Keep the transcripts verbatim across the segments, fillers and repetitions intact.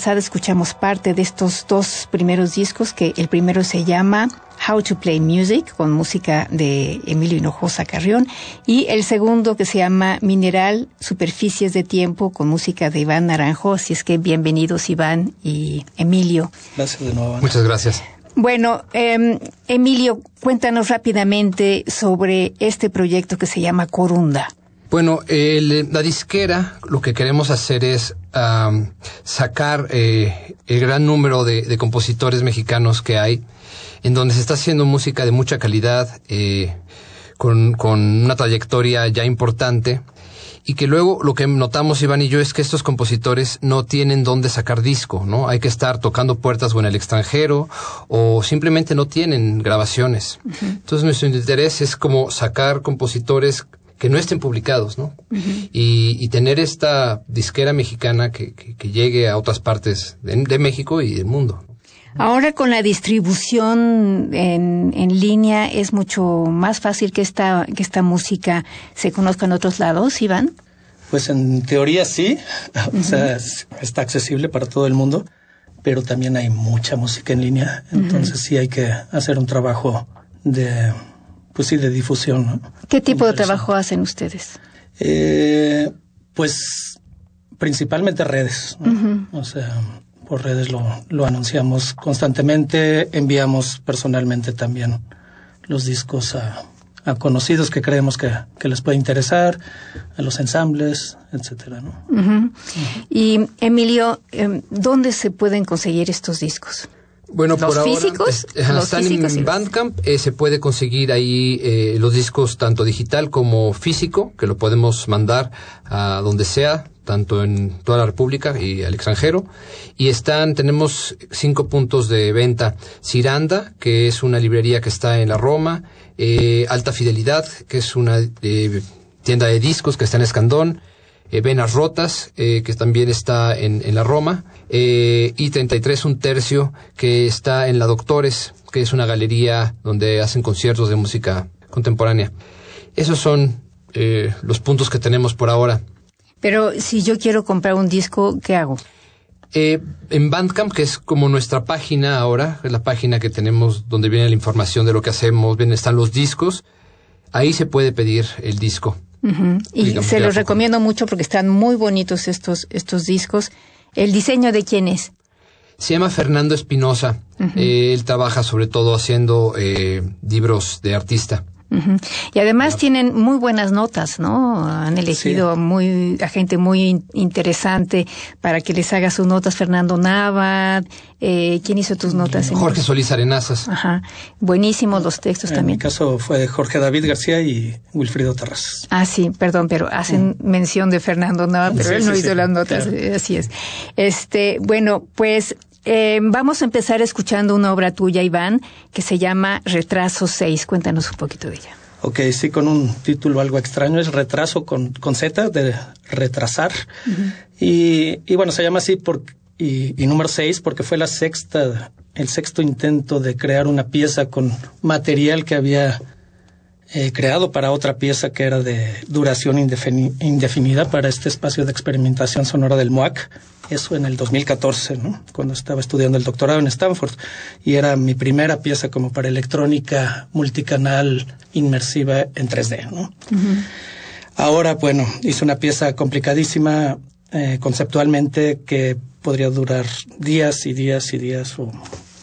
pasada escuchamos parte de estos dos primeros discos, que el primero se llama How to Play Music, con música de Emilio Hinojosa Carrión, y el segundo que se llama Mineral, Superficies de Tiempo, con música de Iván Naranjo. Así es que bienvenidos Iván y Emilio. Gracias de nuevo, Ana. Muchas gracias. Bueno, eh, Emilio, cuéntanos rápidamente sobre este proyecto que se llama Corunda. Bueno, el, la disquera, lo que queremos hacer es um, sacar eh, el gran número de, de compositores mexicanos que hay, en donde se está haciendo música de mucha calidad, eh, con, con una trayectoria ya importante, y que luego lo que notamos Iván y yo es que estos compositores no tienen dónde sacar disco, ¿no? Hay que estar tocando puertas o en el extranjero, o simplemente no tienen grabaciones. Uh-huh. Entonces nuestro interés es como sacar compositores que no estén publicados, ¿no? Uh-huh. Y, y tener esta disquera mexicana que, que, que llegue a otras partes de, de México y del mundo. Ahora con la distribución en, en línea es mucho más fácil que esta, que esta música se conozca en otros lados, Iván. Pues en teoría sí, uh-huh. O sea, está accesible para todo el mundo, pero también hay mucha música en línea, entonces uh-huh. sí hay que hacer un trabajo de, pues sí, de difusión, ¿no? ¿Qué tipo de trabajo hacen ustedes? Eh, pues principalmente redes, ¿no? Uh-huh. O sea, por redes lo, lo anunciamos constantemente, enviamos personalmente también los discos a, a conocidos que creemos que, que les puede interesar, a los ensambles, etcétera, ¿no? Uh-huh. Uh-huh. Y Emilio, eh, ¿dónde se pueden conseguir estos discos? Bueno, ¿Los por físicos? ahora eh, ¿Los están físicos en Bandcamp, eh, se puede conseguir ahí eh, los discos tanto digital como físico, que lo podemos mandar a donde sea, tanto en toda la República y al extranjero. Y están, tenemos cinco puntos de venta: Ciranda, que es una librería que está en la Roma, eh, Alta Fidelidad, que es una eh, tienda de discos que está en Escandón, eh, Venas Rotas, eh, que también está en, en la Roma, eh, y treinta y tres un tercio, que está en la Doctores, que es una galería donde hacen conciertos de música contemporánea. Esos son eh, los puntos que tenemos por ahora. Pero si yo quiero comprar un disco, ¿qué hago? Eh, en Bandcamp, que es como nuestra página ahora, es la página que tenemos donde viene la información de lo que hacemos, vienen, están los discos, ahí se puede pedir el disco. Uh-huh. Y digamos, se los recomiendo mucho porque están muy bonitos estos, estos discos. ¿El diseño de quién es? Se llama Fernando Espinosa. Uh-huh. Eh, él trabaja sobre todo haciendo eh, libros de artista. Uh-huh. Y además no. tienen muy buenas notas, ¿no? Han elegido sí. muy a gente muy interesante para que les haga sus notas. Fernando Nava, eh, ¿quién hizo tus notas? Jorge Jorge Solís Arenazas. Ajá, buenísimos los textos en también. En mi caso fue Jorge David García y Wilfrido Terrazas. Ah, sí, perdón, pero hacen uh-huh. mención de Fernando Nava, pero sí, él no sí, hizo sí, las notas, claro. Así es. Este, bueno, pues Eh, vamos a empezar escuchando una obra tuya, Iván, que se llama Retraso seis. Cuéntanos un poquito de ella. Ok, sí, con un título algo extraño. Es Retraso con, con Z, de retrasar. Uh-huh. Y, y bueno, se llama así por, y, y número seis porque fue la sexta, el sexto intento de crear una pieza con material que había eh, creado para otra pieza que era de duración indefini, indefinida para este espacio de experimentación sonora del M U A C. Eso en el dos mil catorce, ¿no? Cuando estaba estudiando el doctorado en Stanford. Y era mi primera pieza como para electrónica multicanal inmersiva en tres D, ¿no? Uh-huh. Ahora, bueno, hice una pieza complicadísima eh, conceptualmente que podría durar días y días y días. O,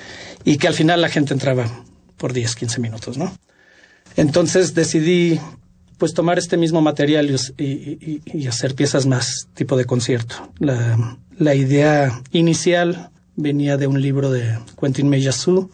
y que al final la gente entraba por diez, quince minutos, ¿no? Entonces decidí pues tomar este mismo material y, y, y hacer piezas más tipo de concierto. La, la idea inicial venía de un libro de Quentin Meillassoux,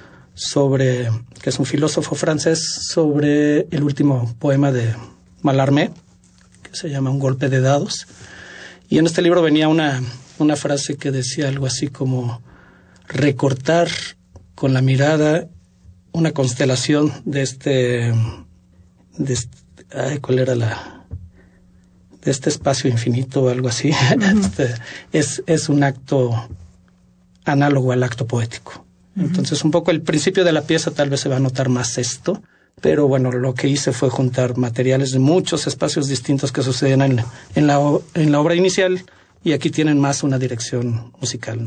sobre, que es un filósofo francés, sobre el último poema de Mallarmé, que se llama Un golpe de dados. Y en este libro venía una, una frase que decía algo así como recortar con la mirada una constelación de este... De este Ay, ¿cuál era la? De este espacio infinito o algo así. Uh-huh. Este, es, es un acto análogo al acto poético. Uh-huh. Entonces, un poco el principio de la pieza tal vez se va a notar más esto, pero bueno, lo que hice fue juntar materiales de muchos espacios distintos que suceden en, en, la, en la obra inicial, y aquí tienen más una dirección musical.